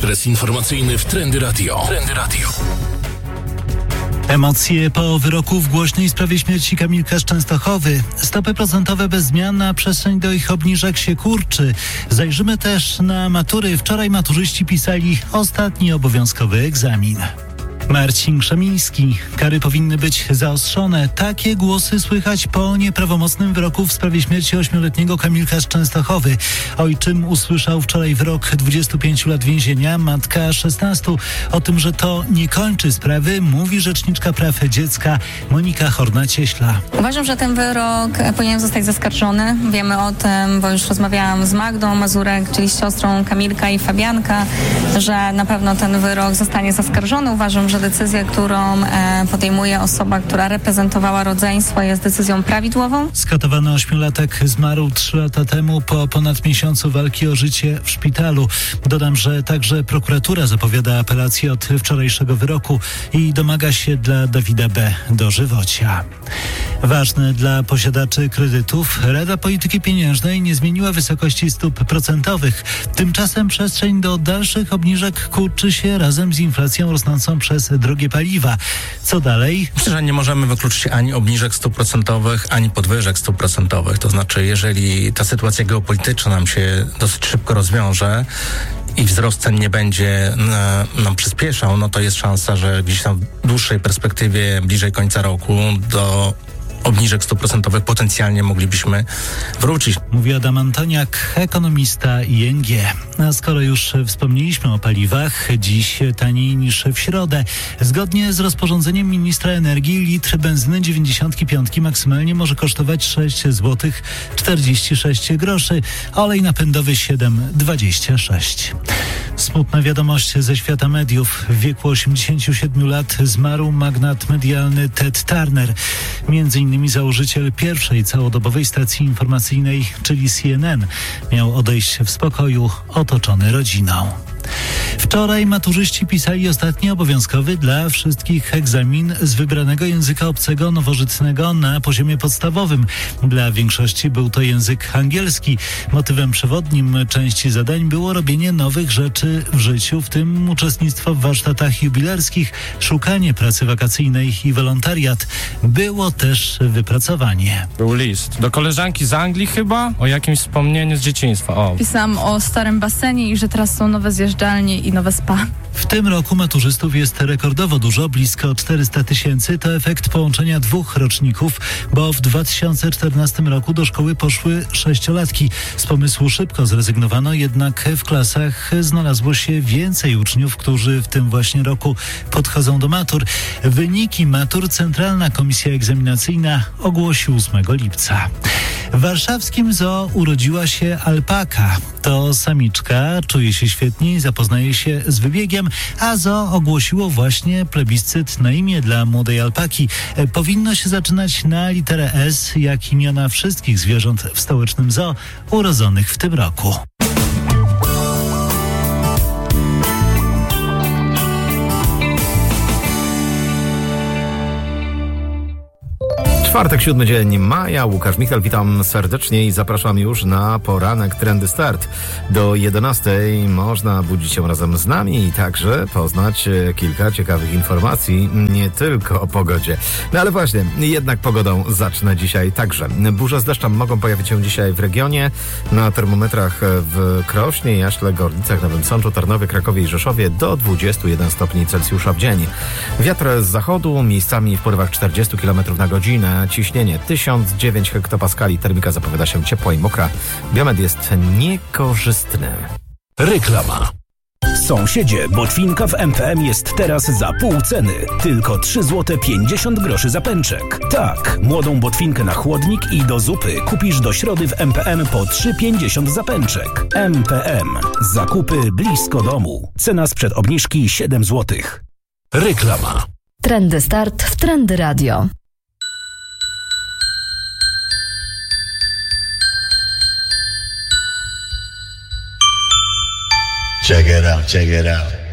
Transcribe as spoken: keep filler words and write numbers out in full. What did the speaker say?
Ekspres informacyjny w Trendy Radio. Trendy Radio. Emocje po wyroku w głośnej sprawie śmierci Kamilka z Częstochowy. Stopy procentowe bez zmian, a przestrzeń do ich obniżek się kurczy. Zajrzymy też na matury. Wczoraj maturzyści pisali ostatni obowiązkowy egzamin. Marcin Krzemiński. Kary powinny być zaostrzone. Takie głosy słychać po nieprawomocnym wyroku w sprawie śmierci ośmioletniego Kamilka z Częstochowy. Ojczym usłyszał wczoraj wyrok dwudziestu pięciu lat więzienia, matka szesnastu. O tym, że to nie kończy sprawy, mówi rzeczniczka praw dziecka Monika Horna-Cieśla. Uważam, że ten wyrok powinien zostać zaskarżony. Wiemy o tym, bo już rozmawiałam z Magdą Mazurek, czyli z siostrą Kamilka i Fabianka, że na pewno ten wyrok zostanie zaskarżony. Uważam, że że decyzja, którą e, podejmuje osoba, która reprezentowała rodzeństwo, jest decyzją prawidłową. Skatowany ośmiolatek zmarł trzy lata temu po ponad miesiącu walki o życie w szpitalu. Dodam, że także prokuratura zapowiada apelację od wczorajszego wyroku i domaga się dla Dawida B. dożywocia. Ważne dla posiadaczy kredytów, Rada Polityki Pieniężnej nie zmieniła wysokości stóp procentowych. Tymczasem przestrzeń do dalszych obniżek kurczy się razem z inflacją rosnącą przez drogie paliwa. Co dalej? Myślę, że nie możemy wykluczyć ani obniżek stóp procentowych, ani podwyżek stóp procentowych. To znaczy, jeżeli ta sytuacja geopolityczna nam się dosyć szybko rozwiąże i wzrost cen nie będzie nam przyspieszał, no to jest szansa, że gdzieś tam w dłuższej perspektywie, bliżej końca roku do obniżek stóp procentowych potencjalnie moglibyśmy wrócić. Mówi Adam Antoniak, ekonomista I N G. A skoro już wspomnieliśmy o paliwach, dziś taniej niż w środę. Zgodnie z rozporządzeniem ministra energii litr benzyny dziewięćdziesiąt pięć maksymalnie może kosztować sześć złotych czterdzieści sześć groszy, olej napędowy siedem złotych dwadzieścia sześć. Smutna wiadomość ze świata mediów. W wieku osiemdziesięciu siedmiu lat zmarł magnat medialny Ted Turner. Między innymi założyciel pierwszej całodobowej stacji informacyjnej, czyli C N N. Miał odejść w spokoju, otoczony rodziną. Wczoraj maturzyści pisali ostatni obowiązkowy dla wszystkich egzamin z wybranego języka obcego nowożytnego na poziomie podstawowym. Dla większości był to język angielski. Motywem przewodnim części zadań było robienie nowych rzeczy w życiu, w tym uczestnictwo w warsztatach jubilerskich, szukanie pracy wakacyjnej i wolontariat. Było też wypracowanie. Był list do koleżanki z Anglii chyba, o jakimś wspomnieniu z dzieciństwa. O. Pisałam o starym basenie i że teraz są nowe zjeżdżalnie i nowe spa. W tym roku maturzystów jest rekordowo dużo, blisko czterysta tysięcy. To efekt połączenia dwóch roczników, bo w dwa tysiące czternastym roku do szkoły poszły sześciolatki. Z pomysłu szybko zrezygnowano, jednak w klasach znalazło się więcej uczniów, którzy w tym właśnie roku podchodzą do matur. Wyniki matur Centralna Komisja Egzaminacyjna ogłosi ósmego lipca. W warszawskim zoo urodziła się alpaka. To samiczka, czuje się świetnie i zapoznaje się z wybiegiem, a zoo ogłosiło właśnie plebiscyt na imię dla młodej alpaki. Powinno się zaczynać na literę S, jak imiona wszystkich zwierząt w stołecznym zoo urodzonych w tym roku. Czwartek, siódmy dzień maja. Łukasz Michał, witam serdecznie i zapraszam już na poranek Trendy Start. Do jedenastej można budzić się razem z nami i także poznać kilka ciekawych informacji, nie tylko o pogodzie. No ale właśnie, jednak pogodą zacznę dzisiaj także. Burze z deszczem mogą pojawić się dzisiaj w regionie. Na termometrach w Krośnie, Jaśle, Gorlicach, Nowym Sączu, Tarnowie, Krakowie i Rzeszowie do dwudziestu jeden stopni Celsjusza w dzień. Wiatr z zachodu, miejscami w porywach czterdzieści kilometrów na godzinę. Ciśnienie tysiąc dziewięć hektopaskali, termika zapowiada się ciepła i mokra. Biometr jest niekorzystny. Reklama. Sąsiedzie, botwinka w M P M jest teraz za pół ceny. Tylko trzy złote pięćdziesiąt groszy za pęczek. Tak, młodą botwinkę na chłodnik i do zupy kupisz do środy w M P M po trzy pięćdziesiąt za pęczek. M P M. Zakupy blisko domu. Cena sprzed obniżki siedem złotych. Reklama. Trendy Start w Trendy Radio. Check it out, check it out.